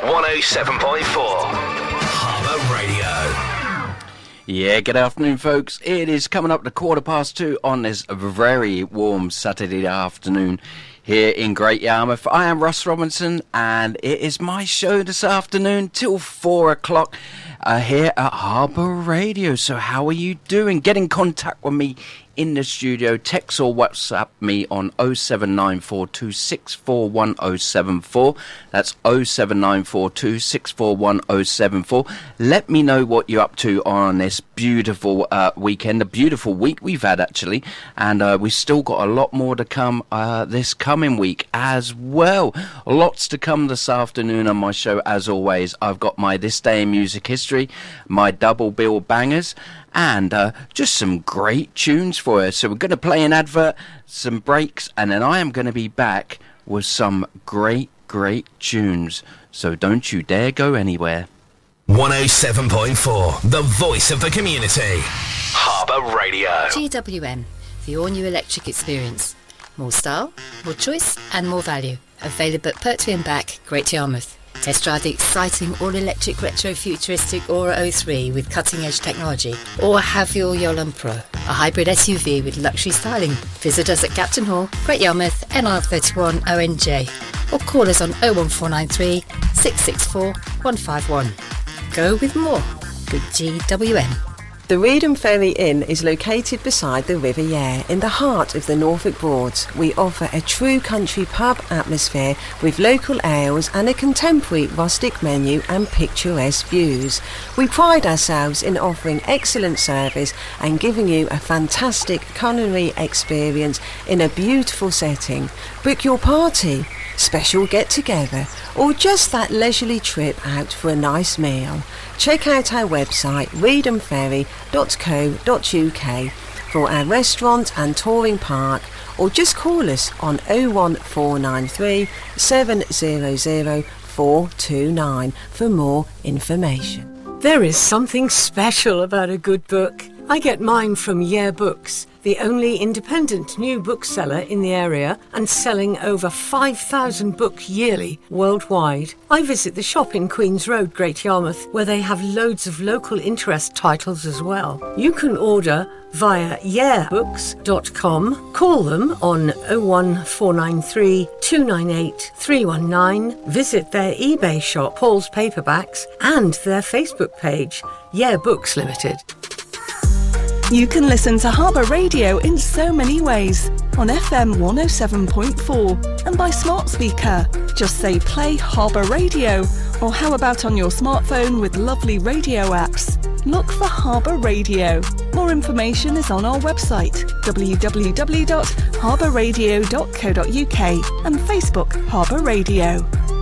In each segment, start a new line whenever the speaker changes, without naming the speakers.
107.4 Harbour Radio.
Yeah, good afternoon, folks. It is coming up to 2:15 on this very warm Saturday afternoon here in Great Yarmouth. I am Russ Robinson, and it is my show this afternoon till 4 o'clock here at Harbour Radio. So how are you doing? Get in contact with me in the studio. Text or WhatsApp me on 07942641074. That's 07942641074. Let me know what you're up to on this beautiful weekend, a beautiful week we've had actually, and we've still got a lot more to come this coming week as well. Lots to come this afternoon on my show. As always, I've got my This Day in Music History, my double bill bangers, and just some great tunes for us. So we're going to play an advert, some breaks, and then I am going to be back with some great tunes. So don't you dare go anywhere.
107.4, the voice of the community. Harbour Radio.
GWM, the all-new electric experience. More style, more choice, and more value. Available at Pertwee and Back, Great Yarmouth. Test drive the exciting all-electric retro-futuristic Aura 03 with cutting-edge technology, or have your Yolan Pro, a hybrid SUV with luxury styling. Visit us at Captain Hall, Great Yarmouth, NR31 ONJ, or call us on 01493 664 151. Go with more. Good GWM.
The Reedham Ferry Inn is located beside the River Yare in the heart of the Norfolk Broads. We offer a true country pub atmosphere with local ales and a contemporary rustic menu and picturesque views. We pride ourselves in offering excellent service and giving you a fantastic culinary experience in a beautiful setting. Book your party, special get-together, or just that leisurely trip out for a nice meal. Check out our website reedhamferry.co.uk for our restaurant and touring park, or just call us on 01493 700 429 for more information.
There is something special about a good book. I get mine from Yare Books, the only independent new bookseller in the area and selling over 5,000 books yearly worldwide. I visit the shop in Queen's Road, Great Yarmouth, where they have loads of local interest titles as well. You can order via yarebooks.com, call them on 01493 298 319, visit their eBay shop, Paul's Paperbacks, and their Facebook page, Yare Books Limited.
You can listen to Harbour Radio in so many ways. On FM 107.4 and by smart speaker. Just say play Harbour Radio, or how about on your smartphone with lovely radio apps. Look for Harbour Radio. More information is on our website www.harbourradio.co.uk and Facebook Harbour Radio.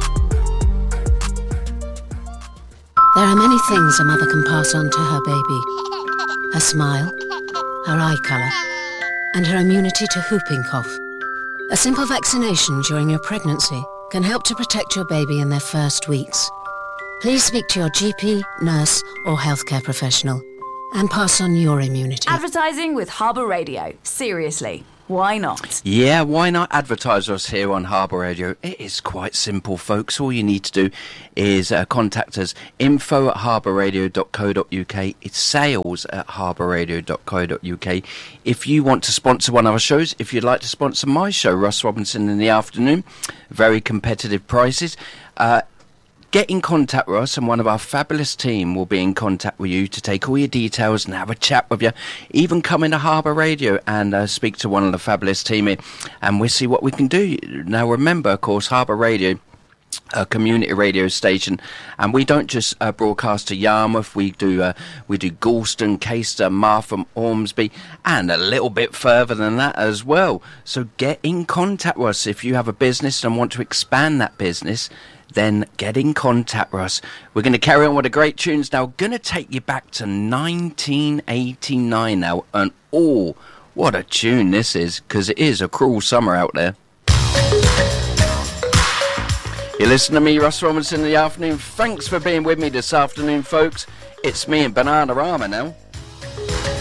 There are many things a mother can pass on to her baby. Her smile, her eye colour, and her immunity to whooping cough. A simple vaccination during your pregnancy can help to protect your baby in their first weeks. Please speak to your GP, nurse, or healthcare professional and pass on your immunity.
Advertising with Harbour Radio. Seriously. Why not?
Yeah, why not advertise us here on Harbour Radio? It is quite simple, folks. All you need to do is contact us, info@harbourradio.co.uk. It's sales@harbourradio.co.uk. If you want to sponsor one of our shows, if you'd like to sponsor my show, Russ Robinson in the Afternoon, very competitive prices, get in contact with us, and one of our fabulous team will be in contact with you to take all your details and have a chat with you. Even come into Harbour Radio and speak to one of the fabulous team here, and we'll see what we can do. Now remember, of course, Harbour Radio, a community radio station, and we don't just broadcast to Yarmouth. We do Galston, Caister, Martham, Ormsby, and a little bit further than that as well. So get in contact with us if you have a business and want to expand that business. Then get in contact with us. We're going to carry on with the great tunes now. Going to take you back to 1989 now, and oh, what a tune this is, because it is a cruel summer out there. You listen to me, Russ Robinson, in the afternoon. Thanks for being with me this afternoon, folks. It's me and Bananarama now.